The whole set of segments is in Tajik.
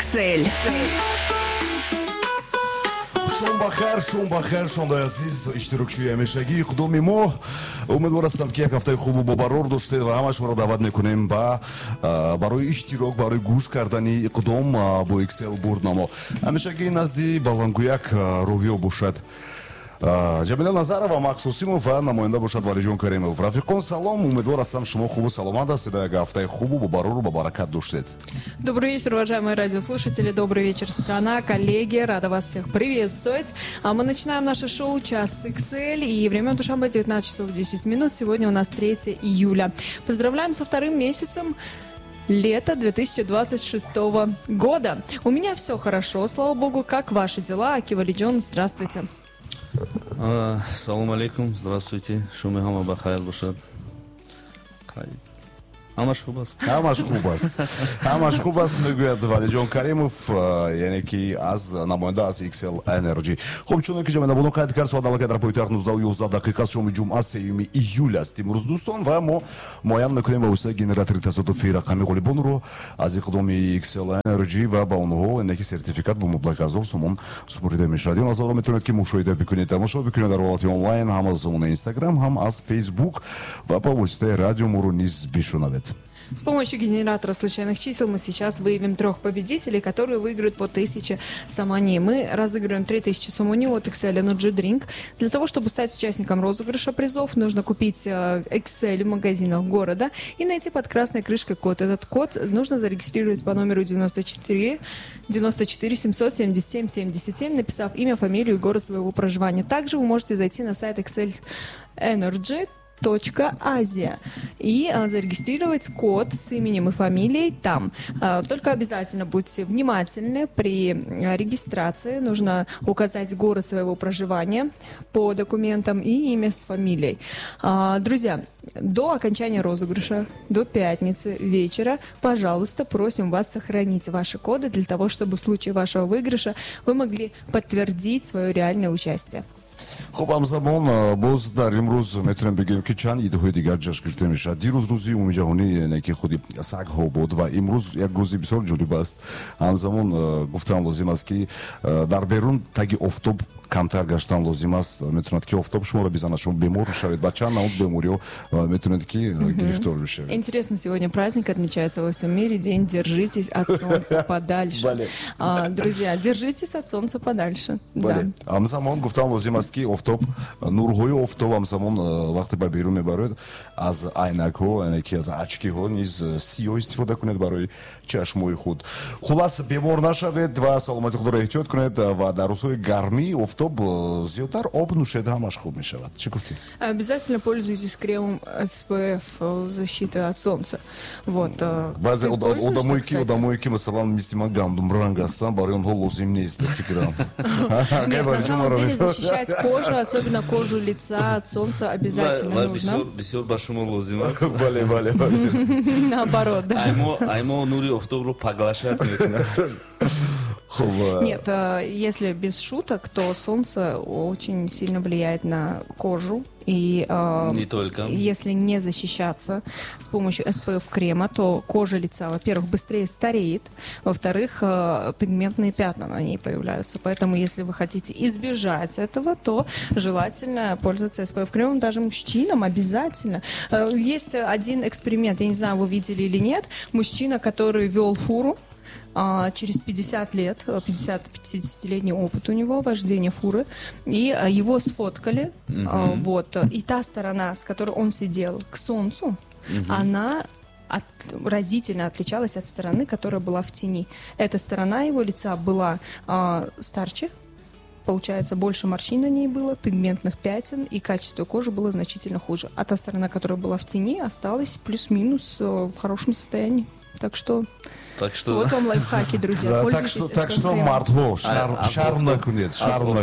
Excel. шум бахер шондай азиз иштирокчии ҳамешагии худуми мо умедвор ҳастам ки як ҳафтаи хубу бо барор доштед ва ҳамашонро даъват мекунем ба барои иштирок барои гӯш кардани иқдом бо Excel бурдномо ҳамешагӣ назди балангӯяк рӯҳиё бошад ҷамила Назарова, Максусимов ва намоянда бошад Валиҷон Каримов. Рафиқон салом, умедвор ҳастам шумо хубу саломат ҳастед, як ҳафтаи хубу бо барору ба баракат доштед. Добрый вечер, уважаемые радиослушатели, добрый вечер, страна, коллеги, рада вас всех приветствовать. А мы начинаем наше шоу «Час Excel» и время Душанбе 19 часов 10 минут. Сегодня у нас 3 июля. Поздравляем со вторым месяцем лета 2026 года. У меня все хорошо, слава богу. Как ваши дела? Аки Валиҷон, здравствуйте. Салам алейкум, здравствуйте. Шуми ҳама бахайр бошад. ҳамаш хуб аст. ҳамаш хуб аст мегӯяд Валиҷон Каримов, яъне ки аз намоянда аз Excel Energy. Хуб, чуне ки ҷамеда боно қайд кард соат намакад дар пойтахт 19:11 дақиқа шоми ҷумъа 3 июл аст имрӯз дӯстон ва мо муайян мекунем ба воситаи генератори тасодуфи рақами ғолибонро аз иқдоми Excel Energy ва ба онҳо яъне ки сертификат бо маблағи 1000 сомон супорида мешавад. ин азоро метавонед ки мушоҳида бикунед, тамошо бикунед дар ҳолати онлайн ҳам аз Instagram, ҳам аз Facebook ва ба воситаи радио моро низ бишунавед. С помощью генератора случайных чисел мы сейчас выявим 3 победителей, которые выиграют по 1000 самани. Мы разыгрываем 3000 самани от Excel Energy Drink. Для того, чтобы стать участником розыгрыша призов, нужно купить Excel в магазинах города и найти под красной крышкой код. Этот код нужно зарегистрировать по номеру 94 777 77, написав имя, фамилию и город своего проживания. Также вы можете зайти на сайт Excel Energy .Азия и зарегистрировать код с именем и фамилией там. Только обязательно будьте внимательны при регистрации. Нужно указать город своего проживания по документам и имя с фамилией. Друзья, до окончания розыгрыша, до пятницы вечера, пожалуйста, просим вас сохранить ваши коды для того, чтобы в случае вашего выигрыша вы могли подтвердить свое реальное участие. خب همزمان باز در امروز میتونم بگیم که چند ایده های دیگر جشن گرفته میشه. دیروز روزی عمومی جهانی یعنی که خودی سگ ها بود و امروز یک روزی بسیار جالب است. همزمان گفتم لازم است که در بیرون تگی آفتاب کمتر گشتن لازم است. میتوند که آفتاب شما رو بزنه، شما بیمار شوید. بچه نمود بیماریو میتوند که گرفتار بشوید. Интересно, сегодня праздник отмечается во всем мире, день «Держитесь от солнца подальше». Друзья, держитесь от солнца подальше. همزمان گفتم لازم است که آفتاب نورهای آفتاب همزمان وقتی به بیرون میبرید از عینک ها یعنی که از اچکی ها نیز سیاه استفاده کنید برای چشمای خود. خلاص بیمار نشوید و سلامتی خود را احتیاط کنید و در روزهای گرمی آفتاب زیادتر آب نوشید همش خوب میشود. چی گفتی؟ Обязательно пользуйтесь кремом SPF защиты от солнца. Вот. بعضی آدمایی که مثلا مثل من گندم رنگ هستن برای اونها لازم نیست به فکرم. Нет, на самом деле защищать кожу, особенно кожу лица от солнца обязательно нужно. بسیار به شما لازم است. بله. Наоборот, да. аймо нури офтоб ро поглощать мекунад. Нет, если без шуток, то солнце очень сильно влияет на кожу. И не только. Если не защищаться с помощью SPF крема, то кожа лица, во-первых, быстрее стареет, во-вторых, пигментные пятна на ней появляются. Поэтому, если вы хотите избежать этого, то желательно пользоваться SPF кремом даже мужчинам обязательно. Есть один эксперимент, я не знаю, вы видели или нет, мужчина, который вел фуру, через 50 лет, 50-летний опыт у него, вождения фуры, и его сфоткали, вот, и та сторона, с которой он сидел к солнцу, она разительно отличалась от стороны, которая была в тени. Эта сторона его лица была старче, получается, больше морщин на ней было, пигментных пятен, и качество кожи было значительно хуже. А та сторона, которая была в тени, осталась плюс-минус в хорошем состоянии. Так что вот вам лайфхаки, друзья. Пользуйтесь так что мартво, шарм накунет.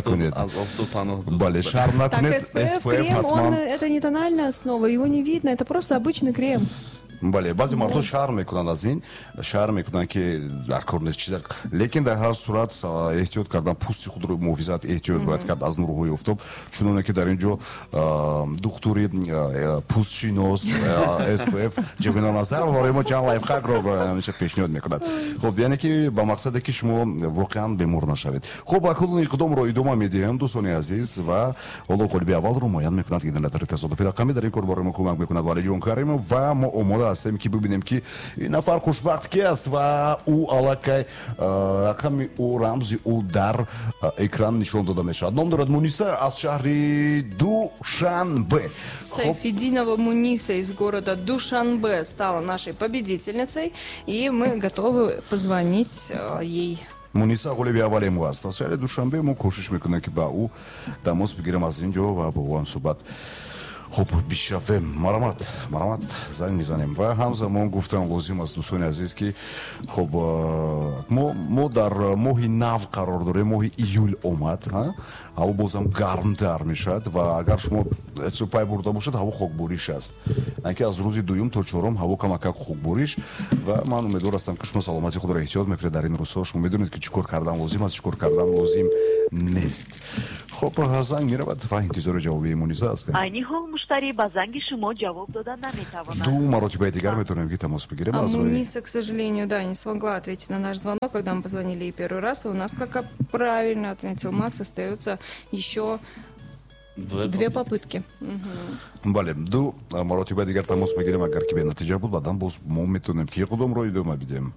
Бале, шарм накунет. Так, SPF крем, это не тональная основа, его не видно, это просто обычный крем. بله بعضی مردم شرم میکنن از این شرم میکنن که در کار نیست چیز لیکن در هر صورت احتیاط کردن پوست خود رو محافظت احتیاط باید کرد از نورهای آفتاب چون که در اینجا دکتری پوست شناس SPF جبینا نظر برای ما چند لایف هک رو همیشه پیشنهاد میکنند خب یعنی که با مقصد که شما واقعا بیمار نشوید خب اکنون اقدام رو ادامه میدیم دوستان عزیز و حالا قلبی اول رو معین میکنند که در تصادفی رقمی در این کار برای ما کمک میکند ولی جون کریمov و ما آماده هستیم که ببینیم که این نفر خوشبخت کی است و او علاقه رقم او رمزی او در اکران نشان داده میشد نام دارد مونیسا از شهر Душанбе. Сайфединова Муниса из города Душанбе стала нашей победительницей, и мы готовы позвонить ей. مونیسا غالبی اولی مو است. از شهر دوشنبه ما کوشش میکنه که با او تماس بگیریم از اینجا و با او هم صحبت خب بیشتر مرامت زنگ میزنیم و همزمان گفتم لازم است دوستان عزیز که خب ما در ماه نو قرار داریم ماه ایول اومد هوا بازم گرمتر میشد و اگر شما پای برده باشد هوا خاکبوریش است اینکه از روز دوم تا چهارم هوا کمک خاکبوریش و من امیدوار هستم که شما سلامتی خود را احتیاط میکنید در این روزها شما میدونید که چیکار کردن لازم است چیکار کردن لازم نیست خب زنگ میرود و انتظار جوابی مونیزا هستیم عینی ها مشتری با زنگ شما جواب دادن نمیتواند دو مرتبه دیگر میتونیم که تماس بگیریم А Муниса, к сожалению, да, не смогла ответить на наш звонок, когда мы позвонили ей первый раз. И у нас, как правильно отметил Макс, остается еще две попытки. بله دو مرتبه دیگر تماس بگیریم اگر که به نتیجه بود بعداً باز ما میتونیم که خودم رو ادامه بدیم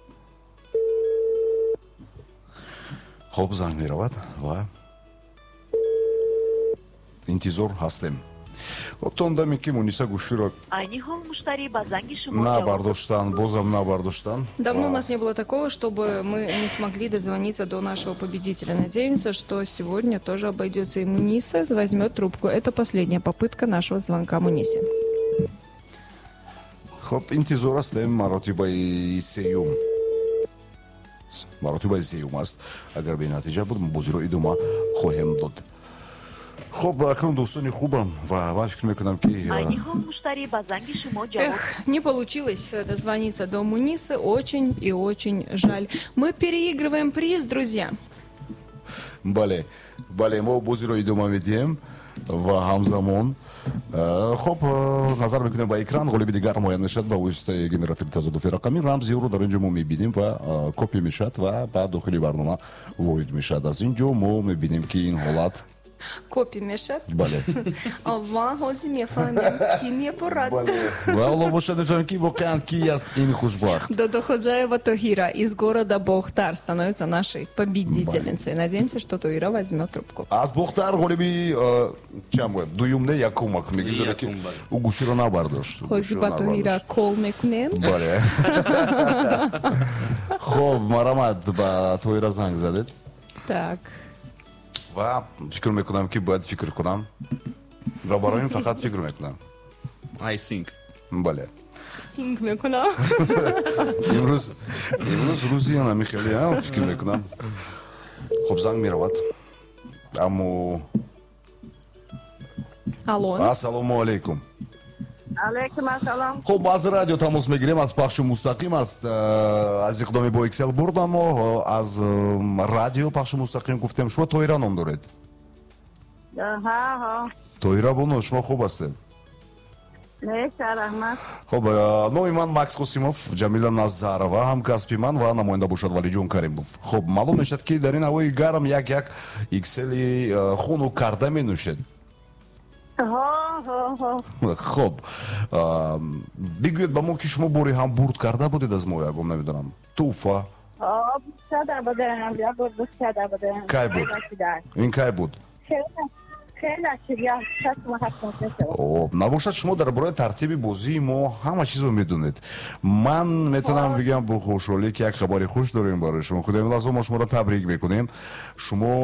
خب زنگ میرود و انتظار هستیم خودتون داریم که مونیسا گوشی رو عینی ها مشتری با زنگ شما نبرداشتن بازم набардоштан. Давно у нас не было такого, чтобы мы не смогли дозвониться до нашего победителя. Надеемся, что сегодня тоже обойдется и Муниса, возьмет трубку. Это последняя попытка нашего звонка Мунисе. خب انتظار هستیم مراتبه سیوم است اگر به натиҷа буд бозӣ ро идома хоҳем дод خب اکنون دوستانی خوبم و من فکر میکنم که عینی ها مشتری با زنگ شما جواب Не получилось дозвониться до Мунисы, очень и очень жаль. Мы переигрываем приз, друзья. بله ما بازی رو ادامه میدیم و همزمان خب نظر میکنیم با اکران غالبی دیگر معین میشد با واسطه گنراتور تصادفی رقمی رمزی رو در اینجا ما میبینیم و کپی میشد و بعد داخلی برنامه وارد میشد از اینجا ما میبینیم که این حالت Копи мешат. بله Allah o'zi mefahmim kimga boradi. والله бошад мефаҳмем ки воқеан ки аст ин хушбахт Додоходжаева Тохира из города Бохтар становится нашей победительницей. Надеемся, что Тохира возьмет трубку. аз бохтар ғолиби чам гӯям дуюм не якумак мегидона ки ӯ гӯширо набардошт Хози ба Тохира кол мекунем. бале хоб марамат ба Тохира занг задед Так. و فکر میکنم که باید فکر کنم و برای این فقط فکر میکنم I think. بله Синг мекунам. امروز روزی هم خیلی هم فکر میکنم خب زنگ میرود اما Алло. السلام علیکم علیکم السلام. خب از رادیو تماس میگیریم از پخش مستقیم است از اقدامی با اکسل بردم و از رادیو پخش مستقیم گفتیم شما تویرا نام دارید ها تویرا بونو شما خوب هستید مرسی رحمت. خب نومی من مکس قاسیمов جمیلا نظارова ҳамкасби ман ва намоянда бошад валиҷон каримов خب маълум мешад ки дар ин ҳавои гарм як иксели хуну карда менӯшед خب بگوید با ما که شما باری هم برد کرده بودید از ما یکم نمیدونم توفا شده بودم یا برد شده بودم کی بود؟ این کی بود؟ خیلی چیزیا نباشد شما در برای ترتیب بازی ما همه چیز رو میدونید من میتونم بگم با خوشحالی که یک خبری خوش داریم برای شما خدای لازم ما شما را تبریک میکنیم شما